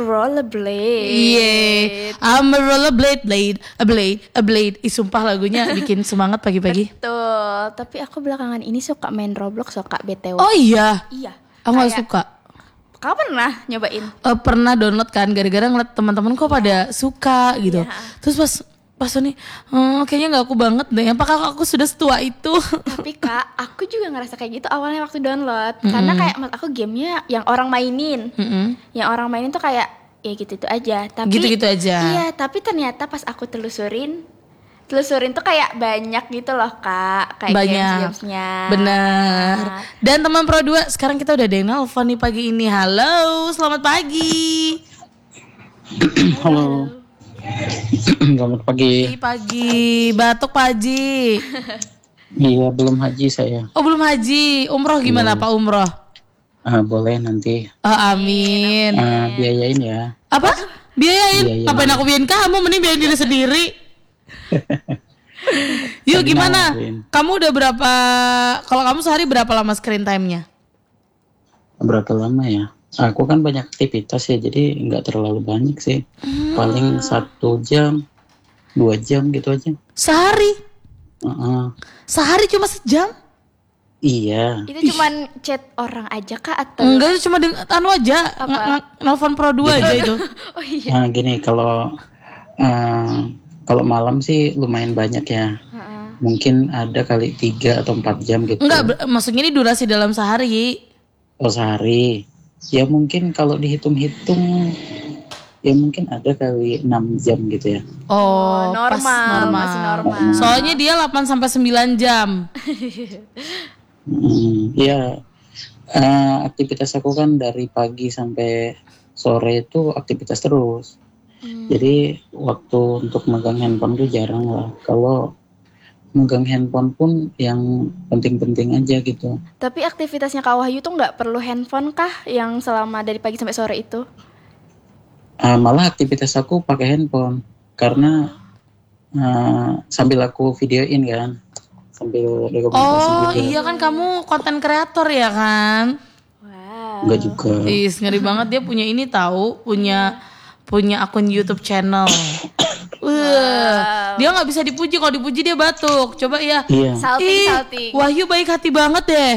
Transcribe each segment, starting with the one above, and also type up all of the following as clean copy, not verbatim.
Rollerblade. Yeah, I'm a rollerblade, a blade. Sumpah lagunya bikin semangat pagi-pagi. Betul. Tapi aku belakangan ini suka main Roblox, suka BTW. Oh iya. Iya. Aku nggak suka. Kamu pernah nyobain? Pernah download kan, gara-gara ngeliat teman-teman kok pada suka gitu. Terus pas nih, kayaknya nggak aku banget deh. Apakah aku sudah setua itu? Tapi Kak, aku juga ngerasa kayak gitu awalnya waktu download. Karena kayak menurut aku gamenya yang orang mainin. Yang orang mainin tuh kayak ya gitu-gitu aja. Tapi Gitu-gitu aja. Iya, tapi ternyata pas aku telusurin tuh kayak banyak gitu loh Kak. Kayak games-gamesnya. Bener. Dan teman Pro 2, sekarang kita udah ada yang nelfon nih pagi ini. Halo, selamat pagi. Halo. Selamat pagi. Pagi, batuk Pak Haji. Iya, belum haji saya. Oh belum haji, umroh gimana Pak umroh? Boleh nanti. Oh amin. Biayain ya. Apa? Biayain? Biayain. Ngapain aku biayain kamu, mending biayain diri sendiri. Yuk gimana? Kamu udah berapa, kalau kamu sehari berapa lama screen time-nya? Berapa lama ya? Aku kan banyak aktivitas ya, jadi nggak terlalu banyak sih. Paling 1 jam, 2 jam gitu aja. Sehari? Sehari cuma sejam? Iya. Itu cuman chat orang aja Kak atau? Enggak, cuma anu aja, nelfon Pro 2 aja itu. Oh iya. Gini, kalau malam sih lumayan banyak ya. Mungkin ada kali 3 atau 4 jam gitu. Enggak, maksudnya ini durasi dalam sehari. Oh sehari. Ya mungkin kalau dihitung-hitung ya mungkin ada kali 6 jam gitu ya. Oh, normal, pas masih normal. Soalnya dia 8 sampai 9 jam. Ya, aktivitas aku kan dari pagi sampai sore itu aktivitas terus. Jadi waktu untuk megang handphone tuh jarang lah. Kalau megang handphone pun yang penting-penting aja gitu. Tapi aktivitasnya Kak Wahyu tuh nggak perlu handphone kah yang selama dari pagi sampai sore itu? Malah aktivitas aku pakai handphone karena sambil aku videoin kan, sambil dokumentasi juga. Iya kan kamu konten kreator ya kan? Wow. Enggak juga. Ngeri banget, dia punya ini tahu, punya akun YouTube channel. Dia nggak bisa dipuji, kalau dipuji dia batuk. Coba ya. Iya. Salting. Wahyu baik hati banget deh.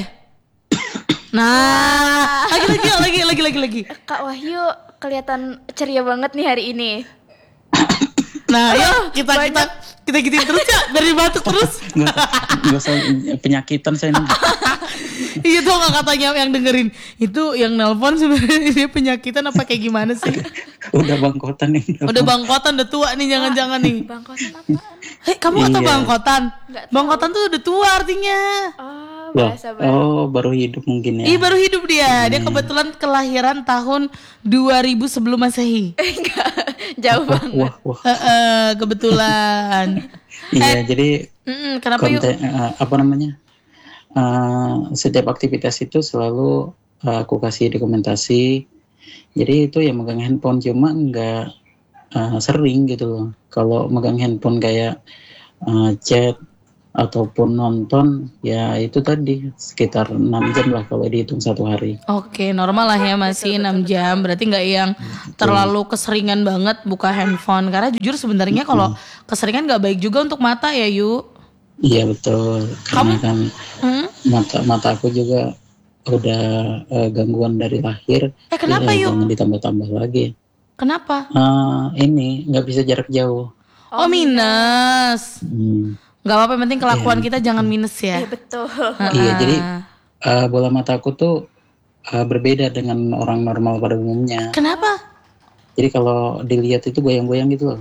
Nah, lagi. Kak Wahyu kelihatan ceria banget nih hari ini. Nah, yuk kita gituin terus ya, dari batuk terus. Enggak usah penyakitan saya nih. Iya tuh nggak katanya yang dengerin itu yang nelpon sebenarnya dia penyakitan apa kayak gimana sih? Udah bangkotan nih. Udah bangkotan, udah tua nih, jangan-jangan nih. Bangkotan apaan? Kamu nggak tahu Iya. bangkotan? Bangkotan tuh udah tua artinya. Oh, Wah, bahasa baru. oh baru hidup mungkin ya. Iya baru hidup dia. Dia kebetulan kelahiran tahun 2000 sebelum Masehi. Enggak, jauh banget. Wah. Kebetulan. Iya, jadi Kenapa yuk? apa namanya? Setiap aktivitas itu selalu aku kasih dokumentasi. Jadi itu ya megang handphone, cuma nggak sering gitu loh. Kalau megang handphone kayak chat ataupun nonton, ya itu tadi sekitar 6 jam lah kalau dihitung satu hari. Oke, normal lah ya, masih 6 jam. Berarti nggak yang terlalu keseringan banget buka handphone. Karena jujur sebenarnya kalau keseringan nggak baik juga untuk mata ya, Yu. Iya betul. Karena kan mata aku juga udah gangguan dari lahir. Kenapa ya, Yu? Jangan ditambah-tambah lagi. Kenapa? Ini nggak bisa jarak jauh. Oh, minus. Gak apa-apa, yang penting kelakuan kita jangan minus ya. Iya betul. Iya, jadi bola mata aku tuh berbeda dengan orang normal pada umumnya. Kenapa? Jadi kalau dilihat itu goyang-goyang gitu loh.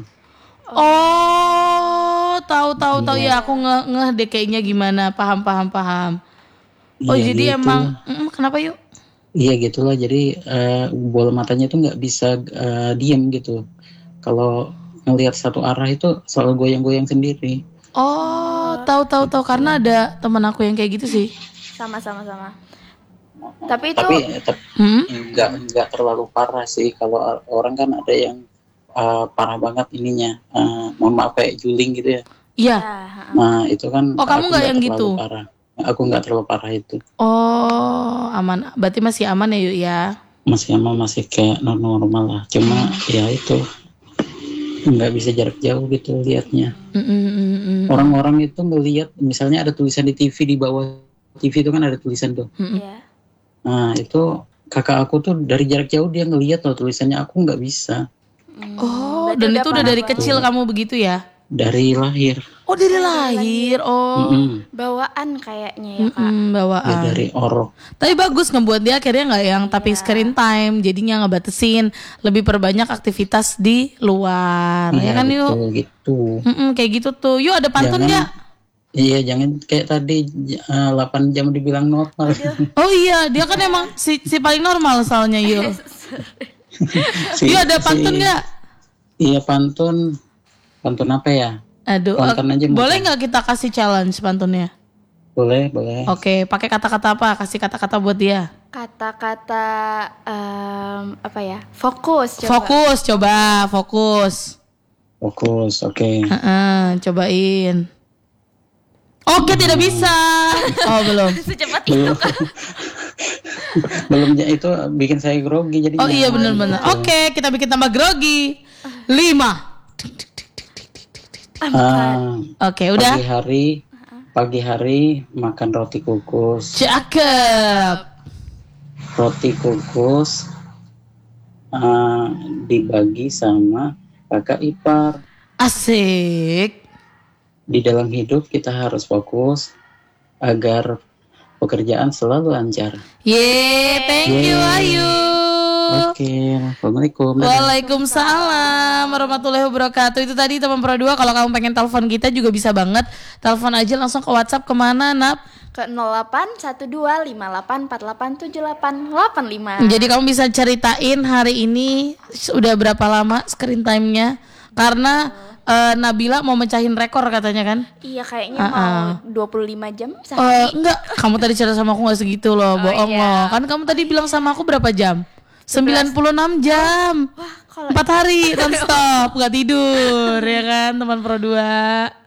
Oh, tahu ya, aku ngeh deh kayaknya gimana. Paham. Oh, Iya, jadi gitu. emang kenapa Yuk? Iya gitulah. Jadi bola matanya tuh nggak bisa diem gitu. Kalau ngelihat satu arah itu selalu goyang-goyang sendiri. Oh, tahu karena ada teman aku yang kayak gitu sih. Sama. Tapi itu nggak terlalu parah sih. Kalau orang kan ada yang parah banget ininya. Mohon maaf kayak juling gitu ya. Iya. Nah itu kan. Oh, kamu nggak yang gitu? Parah. Aku nggak terlalu parah itu. Oh, aman. Berarti masih aman ya Yuk ya. masih kayak normal lah. Cuma ya itu nggak bisa jarak jauh gitu liatnya. Orang-orang itu ngelihat misalnya ada tulisan di TV, di bawah TV itu kan ada tulisan tuh. Iya. Nah itu kakak aku tuh dari jarak jauh dia ngelihat loh tulisannya, aku nggak bisa. Oh, berarti dan udah itu udah paham dari banget. kecil kamu begitu ya? Dari lahir. Oh, dari lahir. Oh, Bawaan kayaknya ya Kak. Ya bawaan. dari orok. Tapi bagus ngebuat dia akhirnya nggak yang tapi screen time, jadinya ngebatesin, lebih perbanyak aktivitas di luar, ya kan yuk? Betul gitu. Kayak gitu tuh. Yuk ada pantun nggak? Iya jangan kayak tadi 8 jam dibilang normal. Oh iya, dia kan emang si paling normal soalnya yuk. Yuk ada pantun nggak? Iya pantun apa ya? Aduh, Spontan aja boleh mungkin. nggak kita kasih challenge pantunnya? Boleh. Oke, pakai kata-kata apa? Kasih kata-kata buat dia. Kata-kata apa ya? Fokus coba. Fokus. Fokus, oke. Cobain. Oke, tidak bisa. Oh, belum. Secepat itu Kak. Belum itu bikin saya grogi jadi. Oh iya benar-benar. Oke, kita bikin tambah grogi. 5. Oke, udah. Pagi hari makan roti kukus. Cakep. Roti kukus dibagi sama kakak ipar. Asik. Di dalam hidup kita harus fokus agar pekerjaan selalu lancar. Thank you Ayu. Oke, Assalamualaikum. Waalaikumsalam warahmatullahi wabarakatuh. Itu tadi teman Pro 2. Kalau kamu pengen telepon kita juga bisa banget. Telepon aja langsung ke WhatsApp kemana, Nap? Ke 081258787885. Jadi kamu bisa ceritain hari ini udah berapa lama screen time-nya? Karena Nabila mau mecahin rekor katanya kan? Iya kayaknya mau 25 jam sehari. Enggak, kamu tadi cerita sama aku gak segitu loh, bohong iya. loh. Kan kamu tadi bilang sama aku berapa jam? 96 jam. Wah, kalau 4 hari non stop, gak tidur ya kan teman Pro 2.